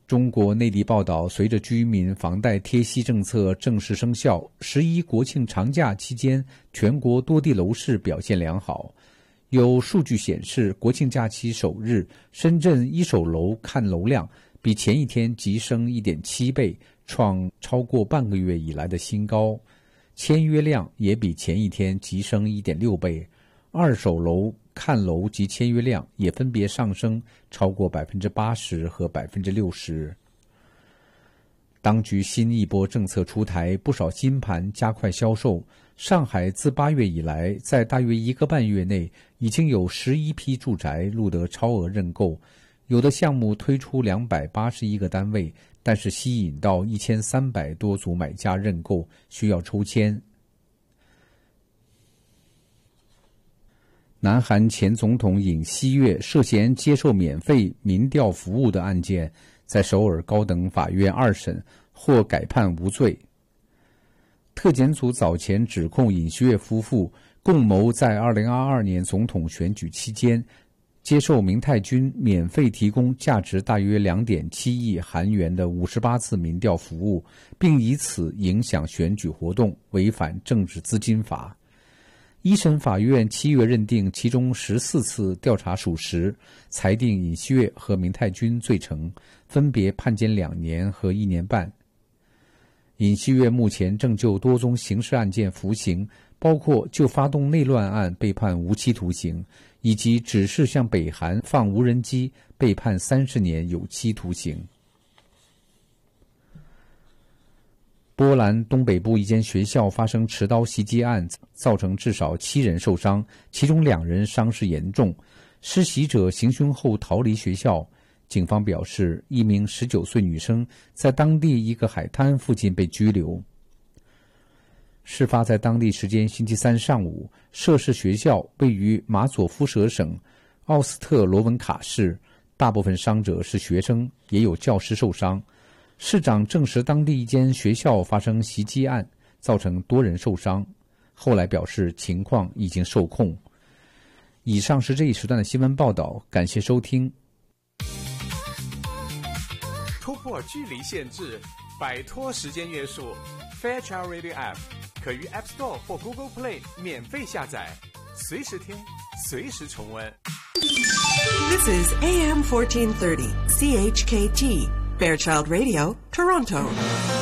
中国内地报道，随着居民房贷贴息政策正式生效，11国庆长假期间，全国多地楼市表现良好。有数据显示，国庆假期首日，深圳一手楼看楼量比前一天急升 1.7 倍，创超过半个月以来的新高。签约量也比前一天急升 1.6 倍，二手楼看楼及签约量也分别上升超过 80% 和 60%。 当局新一波政策出台，不少新盘加快销售。上海自8月以来，在大约1个半月内，已经有11批住宅录得超额认购，有的项目推出281个单位，但是吸引到1300多组买家认购，需要抽签。南韩前总统尹锡悦涉嫌接受免费民调服务的案件，在首尔高等法院2审获改判无罪。特检组早前指控尹锡悦夫妇共谋在2022年总统选举期间，接受明泰君免费提供价值大约 2.7 亿韩元的58次民调服务，并以此影响选举活动，违反政治资金法。一审法院7月认定其中14次调查属实，裁定尹锡悦和明泰君罪成，分别判监2年和1年半。尹锡悦目前正就多宗刑事案件服刑，包括就发动内乱案被判无期徒刑，以及指示向北韩放无人机被判30年有期徒刑。波兰东北部一间学校发生持刀袭击案，造成至少7人受伤，其中2人伤势严重。施袭者行凶后逃离学校。警方表示，一名19岁女生在当地一个海滩附近被拘留。事发在当地时间星期三上午，涉事学校位于马佐夫舍省奥斯特罗文卡市，大部分伤者是学生，也有教师受伤。市长证实当地一间学校发生袭击案，造成多人受伤，后来表示情况已经受控。以上是这一时段的新闻报道，感谢收听。 突破距离限制，摆脱时间约束， Fairchild Radio App 可于 App Store 或 Google Play 免费下载，随时听，随时重温。 This is AM 1430 CHKT Fairchild Radio, Toronto.